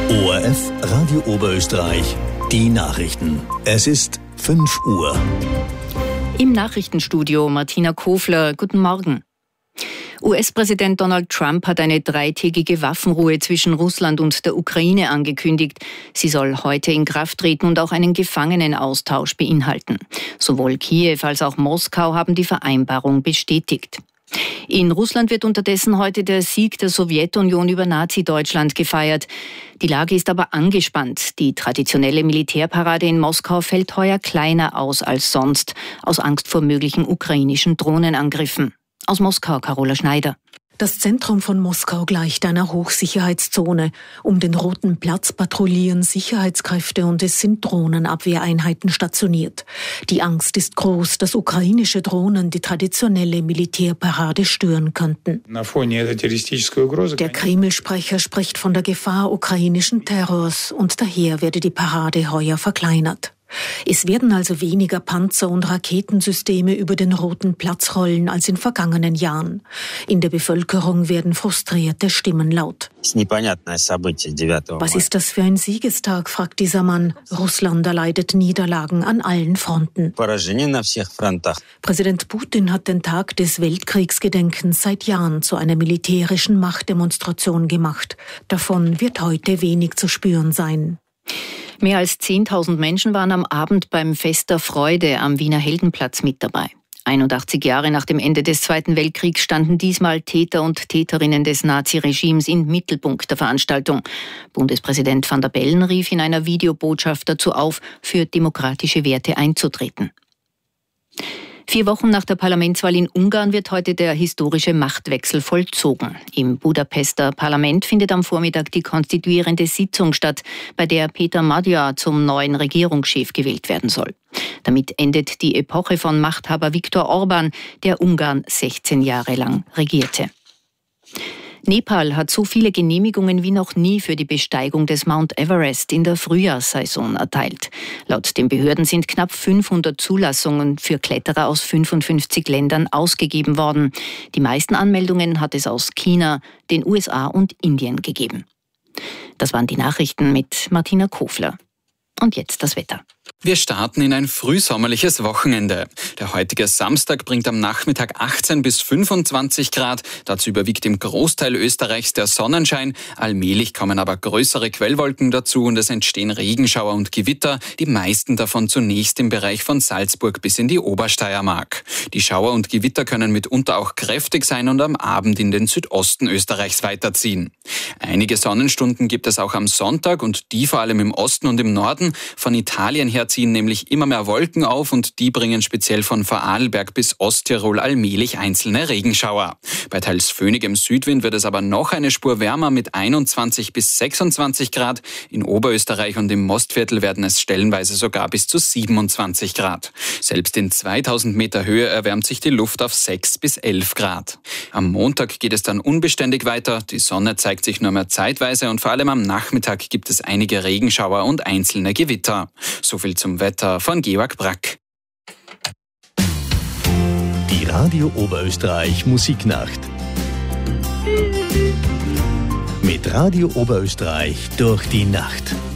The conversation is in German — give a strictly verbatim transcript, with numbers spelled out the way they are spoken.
O R F Radio Oberösterreich, die Nachrichten. Es ist fünf Uhr. Im Nachrichtenstudio Martina Kofler, guten Morgen. U S-Präsident Donald Trump hat eine dreitägige Waffenruhe zwischen Russland und der Ukraine angekündigt. Sie soll heute in Kraft treten und auch einen Gefangenenaustausch beinhalten. Sowohl Kiew als auch Moskau haben die Vereinbarung bestätigt. In Russland wird unterdessen heute der Sieg der Sowjetunion über Nazi-Deutschland gefeiert. Die Lage ist aber angespannt. Die traditionelle Militärparade in Moskau fällt heuer kleiner aus als sonst, aus Angst vor möglichen ukrainischen Drohnenangriffen. Aus Moskau, Carola Schneider. Das Zentrum von Moskau gleicht einer Hochsicherheitszone. Um den Roten Platz patrouillieren Sicherheitskräfte und es sind Drohnenabwehreinheiten stationiert. Die Angst ist groß, dass ukrainische Drohnen die traditionelle Militärparade stören könnten. Der Kreml-Sprecher spricht von der Gefahr ukrainischen Terrors und daher werde die Parade heuer verkleinert. Es werden also weniger Panzer- und Raketensysteme über den Roten Platz rollen als in vergangenen Jahren. In der Bevölkerung werden frustrierte Stimmen laut. Was ist das für ein Siegestag, fragt dieser Mann. Russland erleidet Niederlagen an allen Fronten. Präsident Putin hat den Tag des Weltkriegsgedenkens seit Jahren zu einer militärischen Machtdemonstration gemacht. Davon wird heute wenig zu spüren sein. Mehr als zehntausend Menschen waren am Abend beim Fest der Freude am Wiener Heldenplatz mit dabei. einundachtzig Jahre nach dem Ende des Zweiten Weltkriegs standen diesmal Täter und Täterinnen des Naziregimes im Mittelpunkt der Veranstaltung. Bundespräsident Van der Bellen rief in einer Videobotschaft dazu auf, für demokratische Werte einzutreten. Vier Wochen nach der Parlamentswahl in Ungarn wird heute der historische Machtwechsel vollzogen. Im Budapester Parlament findet am Vormittag die konstituierende Sitzung statt, bei der Peter Magyar zum neuen Regierungschef gewählt werden soll. Damit endet die Epoche von Machthaber Viktor Orban, der Ungarn sechzehn Jahre lang regierte. Nepal hat so viele Genehmigungen wie noch nie für die Besteigung des Mount Everest in der Frühjahrssaison erteilt. Laut den Behörden sind knapp fünfhundert Zulassungen für Kletterer aus fünfundfünfzig Ländern ausgegeben worden. Die meisten Anmeldungen hat es aus China, den U S A und Indien gegeben. Das waren die Nachrichten mit Martina Kofler. Und jetzt das Wetter. Wir starten in ein frühsommerliches Wochenende. Der heutige Samstag bringt am Nachmittag achtzehn bis fünfundzwanzig Grad. Dazu überwiegt im Großteil Österreichs der Sonnenschein. Allmählich kommen aber größere Quellwolken dazu und es entstehen Regenschauer und Gewitter. Die meisten davon zunächst im Bereich von Salzburg bis in die Obersteiermark. Die Schauer und Gewitter können mitunter auch kräftig sein und am Abend in den Südosten Österreichs weiterziehen. Einige Sonnenstunden gibt es auch am Sonntag und die vor allem im Osten und im Norden. Von Italien her ziehen nämlich immer mehr Wolken auf und die bringen speziell von Vorarlberg bis Osttirol allmählich einzelne Regenschauer. Bei teils föhnigem Südwind wird es aber noch eine Spur wärmer mit einundzwanzig bis sechsundzwanzig Grad. In Oberösterreich und im Mostviertel werden es stellenweise sogar bis zu siebenundzwanzig Grad. Selbst in zweitausend Meter Höhe erwärmt sich die Luft auf sechs bis elf Grad. Am Montag geht es dann unbeständig weiter. Die Sonne zeigt sich nur mehr zeitweise und vor allem am Nachmittag gibt es einige Regenschauer und einzelne Gewitter. So viel zum Wetter von Georg Brack. Die Radio Oberösterreich Musiknacht. Mit Radio Oberösterreich durch die Nacht.